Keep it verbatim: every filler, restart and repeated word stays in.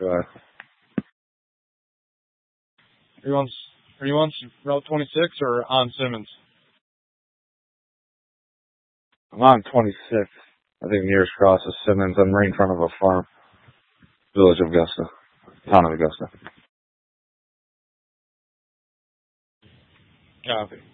Go ahead. Are you on, are you on Route twenty-six or on Simmons? I'm on twenty-six. I think nearest cross is Simmons. I'm right in front of a farm. Village of Augusta. Town of Augusta. Copy.